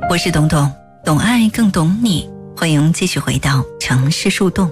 我是董董，懂爱更懂你，欢迎继续回到城市树洞。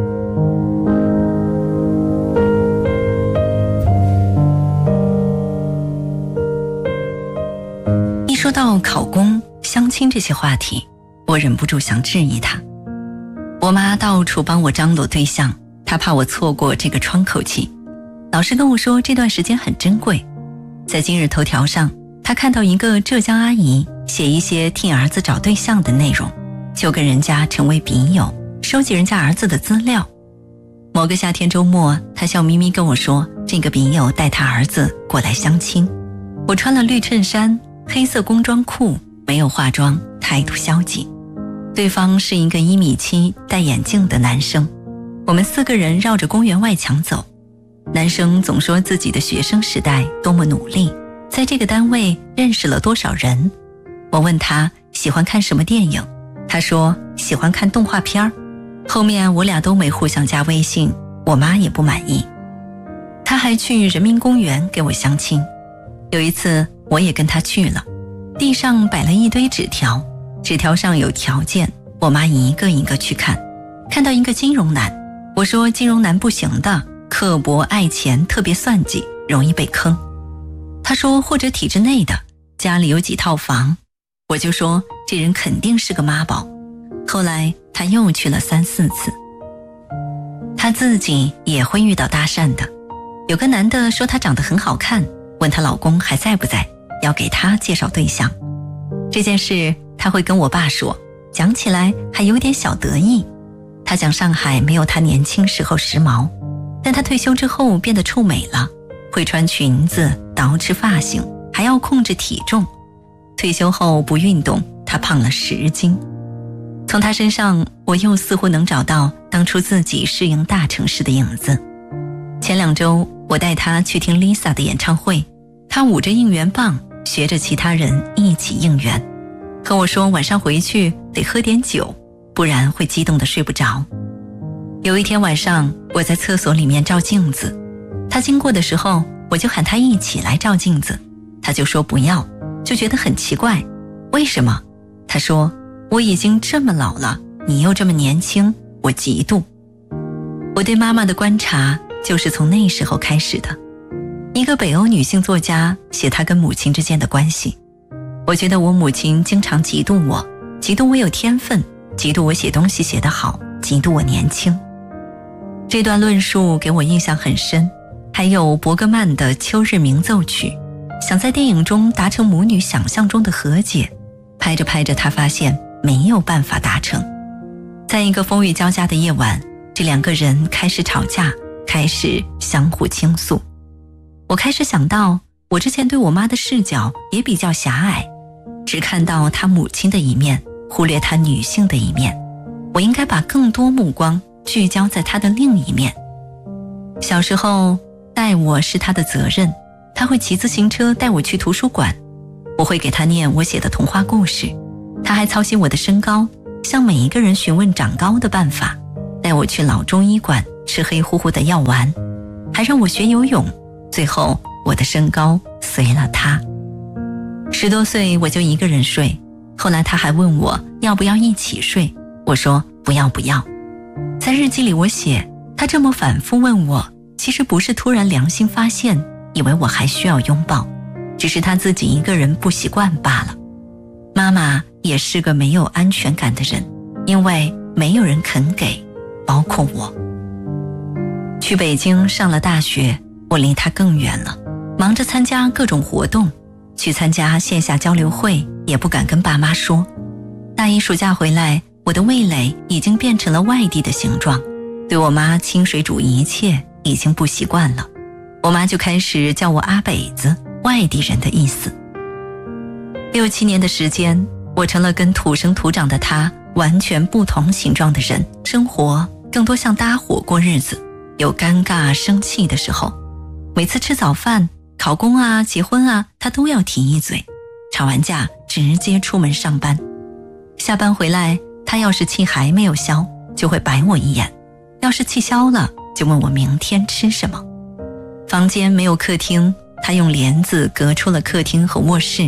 一说到考公、相亲这些话题，我忍不住想质疑他。我妈到处帮我张罗对象，她怕我错过这个窗口期，老师跟我说这段时间很珍贵。在今日头条上，她看到一个浙江阿姨写一些替儿子找对象的内容，就跟人家成为笔友，收集人家儿子的资料。某个夏天周末，她笑眯眯跟我说，这个笔友带他儿子过来相亲。我穿了绿衬衫、黑色工装裤，没有化妆，态度消极。对方是一个1.7米戴眼镜的男生。我们4个人绕着公园外墙走，男生总说自己的学生时代多么努力，在这个单位认识了多少人。我问他喜欢看什么电影，他说喜欢看动画片。后面我俩都没互相加微信，我妈也不满意。他还去人民公园给我相亲。有一次我也跟他去了，地上摆了一堆纸条，纸条上有条件，我妈一个一个去看。看到一个金融男，我说金融男不行的，刻薄爱钱，特别算计，容易被坑。他说或者体制内的，家里有几套房。我就说这人肯定是个妈宝。后来他又去了3-4次。他自己也会遇到搭讪的，有个男的说他长得很好看，问她老公还在不在，要给他介绍对象。这件事他会跟我爸说，讲起来还有点小得意。他讲上海没有他年轻时候时髦，但他退休之后变得臭美了，会穿裙子，捯饬发型，还要控制体重。退休后不运动，他胖了10斤。从他身上，我又似乎能找到当初自己适应大城市的影子。前2周，我带他去听 Lisa 的演唱会，他捂着应援棒，学着其他人一起应援，和我说晚上回去得喝点酒，不然会激动得睡不着。有一天晚上，我在厕所里面照镜子，他经过的时候，我就喊他一起来照镜子，他就说不要，就觉得很奇怪。为什么？他说我已经这么老了，你又这么年轻，我嫉妒。我对妈妈的观察就是从那时候开始的。一个北欧女性作家写她跟母亲之间的关系。我觉得我母亲经常嫉妒我，嫉妒我有天分，嫉妒我写东西写得好，嫉妒我年轻。这段论述给我印象很深。还有伯格曼的《秋日鸣奏曲》，想在电影中达成母女想象中的和解，拍着拍着他发现没有办法达成。在一个风雨交加的夜晚，这2个人开始吵架，开始相互倾诉。我开始想到，我之前对我妈的视角也比较狭隘，只看到她母亲的一面，忽略她女性的一面。我应该把更多目光聚焦在她的另一面。小时候带我是她的责任，她会骑自行车带我去图书馆，我会给她念我写的童话故事。她还操心我的身高，向每一个人询问长高的办法，带我去老中医馆吃黑乎乎的药丸，还让我学游泳。最后我的身高随了她。10多岁我就一个人睡，后来她还问我要不要一起睡，我说不要不要。在日记里我写，她这么反复问我，其实不是突然良心发现，以为我还需要拥抱，只是她自己一个人不习惯罢了。妈妈也是个没有安全感的人，因为没有人肯给，包括我。去北京上了大学，我离她更远了，忙着参加各种活动，去参加线下交流会也不敢跟爸妈说。大1暑假回来，我的味蕾已经变成了外地的形状，对我妈清水煮一切已经不习惯了。我妈就开始叫我阿北子，外地人的意思。6、7年的时间，我成了跟土生土长的她完全不同形状的人，生活更多像搭伙过日子，有尴尬生气的时候。每次吃早饭、考公啊、结婚啊，她都要提一嘴，吵完架直接出门上班。下班回来，她要是气还没有消，就会白我一眼，要是气消了，就问我明天吃什么。房间没有客厅，她用帘子隔出了客厅和卧室，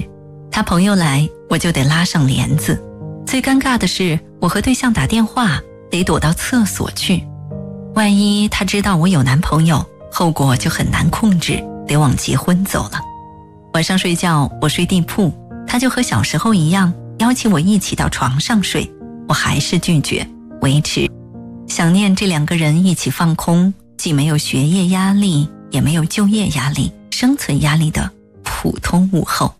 他朋友来，我就得拉上帘子。最尴尬的是，我和对象打电话得躲到厕所去，万一他知道我有男朋友，后果就很难控制，得往结婚走了。晚上睡觉我睡地铺，他就和小时候一样邀请我一起到床上睡，我还是拒绝维持。想念这2个人一起放空，既没有学业压力，也没有就业压力、生存压力的普通午后。